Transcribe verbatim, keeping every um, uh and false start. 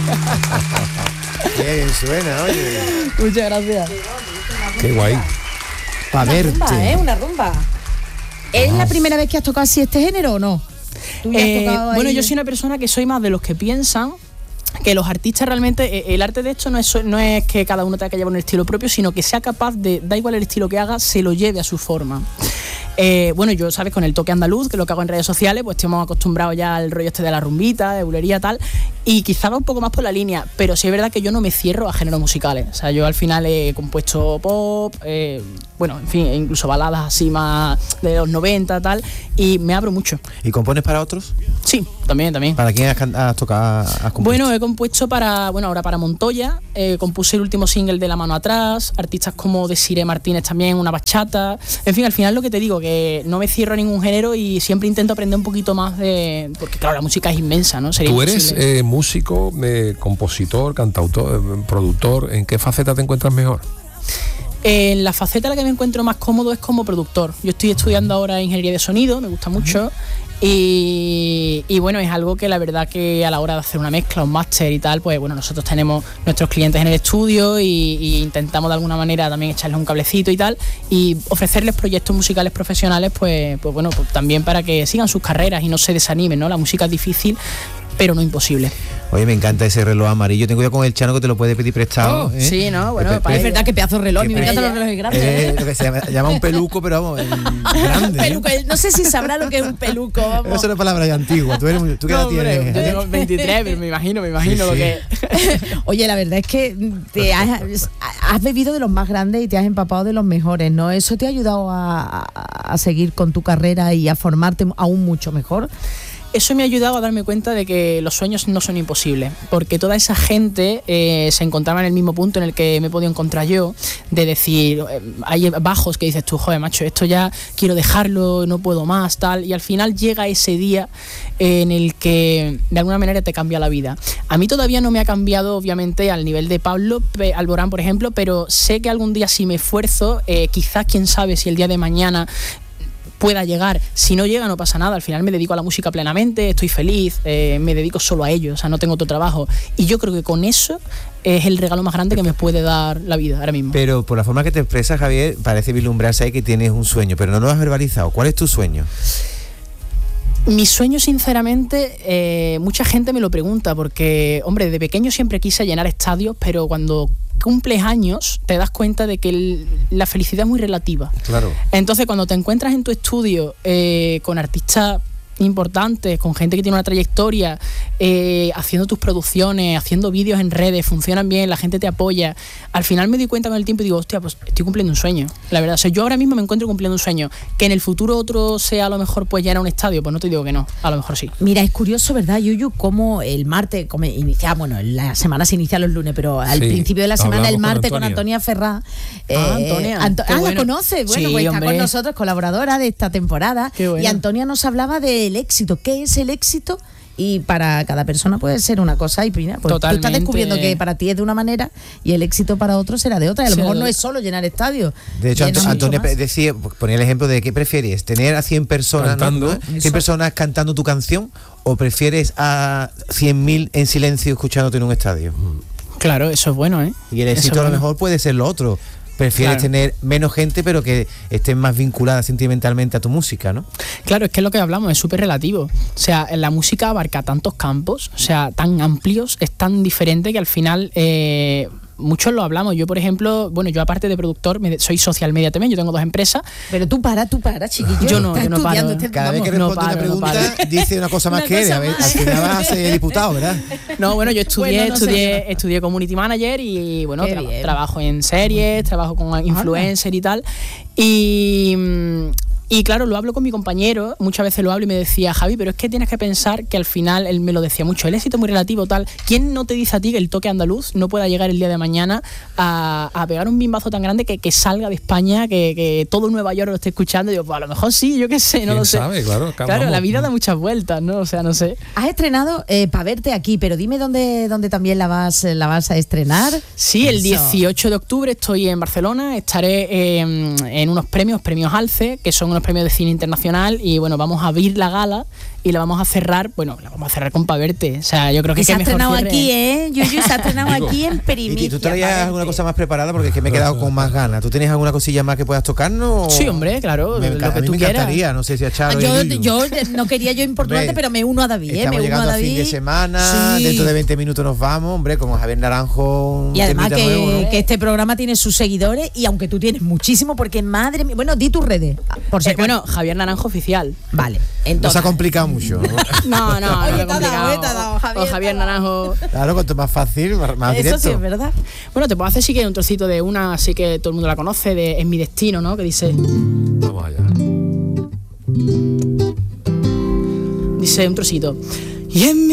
Bien, suena, oye. Muchas gracias. Qué guay. Para verte. Rumba, ¿eh? Una rumba. ¿Es la primera vez que has tocado así este género o no? ¿Tú ya has Eh, tocado bueno, ahí? yo soy una persona que soy más de los que piensan que los artistas realmente, eh, el arte de esto no es, no es que cada uno tenga que llevar un estilo propio, sino que sea capaz de, da igual el estilo que haga, se lo lleve a su forma. Eh, bueno, yo, ¿sabes? Con el toque andaluz, que es lo que hago en redes sociales, pues estamos acostumbrados ya al rollo este de la rumbita, de bulería, tal, y quizá va un poco más por la línea, pero sí es verdad que yo no me cierro a géneros musicales. O sea, yo al final he compuesto pop, eh, bueno, en fin, incluso baladas así más de los noventa, tal, y me abro mucho. ¿Y compones para otros? Sí, también, también. ¿Para quién has, can- has tocado? Has compuesto? Bueno, he compuesto para, bueno, ahora para Montoya, eh, compuse el último single de La Mano Atrás, artistas como Desiree Martínez también, una bachata, en fin, al final lo que te digo, que no me cierro a ningún género y siempre intento aprender un poquito más de, porque claro, la música es inmensa, ¿no? Sería Tú eres imposible. eh, músico, eh, compositor, cantautor, eh, productor. ¿En qué faceta te encuentras mejor? En la faceta en la que me encuentro más cómodo es como productor. Yo estoy estudiando ahora ingeniería de sonido, me gusta mucho. Y, y bueno, es algo que la verdad que a la hora de hacer una mezcla, un máster y tal, pues bueno, nosotros tenemos nuestros clientes en el estudio y, y intentamos de alguna manera también echarles un cablecito y tal, y ofrecerles proyectos musicales profesionales, pues, pues bueno, pues también para que sigan sus carreras y no se desanimen, ¿no? La música es difícil, pero no imposible. Oye, me encanta ese reloj amarillo. Ten cuidado con el Chano que te lo puede pedir prestado. Oh, ¿eh? sí, ¿no? Bueno, Pe- para- Es verdad que pedazo de reloj, a mí me que encantan pe- los relojes grandes. Eh, ¿eh? lo que se llama, llama un peluco, pero vamos, el grande. ¿eh? Peluco, no sé si sabrá lo que es un peluco, vamos. Esa es una palabra ya antigua. ¿Tú, eres, muy- tú qué edad No, hombre, tienes? yo ¿eh? tengo veintitrés, pero me imagino, me imagino Sí, lo sí. que... Oye, la verdad es que te has, has bebido de los más grandes y te has empapado de los mejores, ¿no? ¿Eso te ha ayudado a, a, a seguir con tu carrera y a formarte aún mucho mejor? Eso me ha ayudado a darme cuenta de que los sueños no son imposibles, porque toda esa gente eh, se encontraba en el mismo punto en el que me he podido encontrar yo, de decir, eh, hay bajos que dices tú, joder, macho, esto ya quiero dejarlo, no puedo más, tal, y al final llega ese día eh, en el que de alguna manera te cambia la vida. A mí todavía no me ha cambiado, obviamente, al nivel de Pablo Pe- Alborán, por ejemplo, pero sé que algún día si me esfuerzo, eh, quizás, quién sabe, si el día de mañana pueda llegar. Si no llega, no pasa nada. Al final me dedico a la música plenamente, estoy feliz, eh, me dedico solo a ello, o sea, no tengo otro trabajo. Y yo creo que con eso es el regalo más grande que me puede dar la vida ahora mismo. Pero por la forma que te expresas, Javier, parece vislumbrarse ahí que tienes un sueño, pero no lo has verbalizado. ¿Cuál es tu sueño? Mi sueño, sinceramente, eh, mucha gente me lo pregunta porque, hombre, de pequeño siempre quise llenar estadios, pero cuando cumples años te das cuenta de que el- la felicidad es muy relativa. Claro. Entonces, cuando te encuentras en tu estudio eh, con artistas importantes, con gente que tiene una trayectoria, eh, haciendo tus producciones, haciendo vídeos en redes, funcionan bien, la gente te apoya, al final me di cuenta con el tiempo y digo, hostia, pues estoy cumpliendo un sueño, la verdad. O sea, yo ahora mismo me encuentro cumpliendo un sueño. Que en el futuro otro sea a lo mejor pues llenar un estadio, pues no te digo que no, a lo mejor sí. Mira, es curioso, ¿verdad, Yuyu? Cómo el martes, como inicia, bueno, la semana se inicia los lunes, pero al Sí, principio de la semana, hablamos el con martes con Antonia. Antonia Ferrá. Ah, Antonia, Anto- qué ah, bueno. ¿la conoce? Bueno, Sí, pues está hombre. con nosotros, colaboradora de esta temporada. Qué bueno. Y Antonia nos hablaba del éxito. ¿Qué es el éxito? Y para cada persona puede ser una cosa y mira, pues tú estás Totalmente. descubriendo que para ti es de una manera y el éxito para otro será de otra. Y a lo Será mejor de no otra. es solo llenar estadios. De hecho, llena Anto- mucho Antonia más. decía, ponía el ejemplo de qué prefieres, tener a cien personas, ¿no? Cantando. cien Eso. personas cantando tu canción, o prefieres a cien mil en silencio escuchándote en un estadio. Claro, eso es bueno, ¿eh? Y el Eso éxito es a lo bueno. mejor puede ser lo otro. Prefieres Claro. tener menos gente, pero que estén más vinculadas sentimentalmente a tu música, ¿no? Claro, es que es lo que hablamos, es súper relativo. O sea, la música abarca tantos campos, o sea, tan amplios, es tan diferente que al final eh, muchos lo hablamos. Yo, por ejemplo, bueno, yo aparte de productor, me, soy social media también, yo tengo dos empresas. Pero tú para, tú para, chiquillo. Yo no, Estás yo no paro. estudiando, este- Cada vez que no responde paro, no una pregunta, paro. dice una cosa más Una que él. cosa A ver, más. al final vas a ser diputado, ¿verdad? No, bueno, yo estudié, Bueno, no sé, estudié, no. estudié community manager y bueno, Qué tra- bien. trabajo en series, trabajo con influencer y tal. Y, mm, y claro, lo hablo con mi compañero, muchas veces lo hablo y me decía, Javi, pero es que tienes que pensar que al final, él me lo decía mucho, el éxito es muy relativo, tal. ¿Quién no te dice a ti que el toque andaluz no pueda llegar el día de mañana a, a pegar un bimbazo tan grande que, que salga de España, que, que todo Nueva York lo esté escuchando? Y digo, pues a lo mejor sí, yo qué sé, no ¿Quién lo sé. sabe? Claro, Claro, vamos. la vida da muchas vueltas, ¿no? O sea, no sé. Has estrenado eh, para verte aquí, pero dime dónde, dónde también la vas, la vas a estrenar. Sí, el Eso. dieciocho de octubre estoy en Barcelona, estaré eh, en unos premios, premios Alce, que son unos unos premios de cine internacional y bueno, vamos a abrir la gala y la vamos a cerrar, bueno, la vamos a cerrar con Pa' Verte. O sea, yo creo que, que se qué ha mejor estrenado cierre. aquí, ¿eh? Yuyu se ha estrenado aquí en ¿Y Primicia. tú traías Pa' alguna Verte. cosa más preparada? Porque es que me he quedado con más ganas. ¿Tú tienes alguna cosilla más que puedas tocarnos? Sí, hombre, claro, Me lo enca- que a mí tú me quieras. encantaría, no sé si a Charo y Yo, Yuyu. yo no quería yo importunarte, Hombre, pero me uno a David, ¿eh? Estamos Me uno llegando a a fin David. de semana, Sí. dentro de veinte minutos nos vamos, hombre, como Javier Naranjo. un Y además temita que, nuevo, ¿no? que este programa tiene sus seguidores y aunque tú tienes muchísimo, porque madre mía, bueno, di tus redes, por si Eh, acaso. bueno, Javier Naranjo oficial. Vale, No entonces. se ha complicado mucho, ¿no? No, no, Oye, no te es ha dado, complicado. eh, te ha dado, Javier, O Javier te ha dado. Naranjo. Claro, cuanto más fácil, más, más Eso directo. sí es verdad. Bueno, te puedo hacer sí que un trocito de una, así que todo el mundo la conoce, de Es mi destino, ¿no? Que dice, Vamos allá. dice un trocito. Y en mi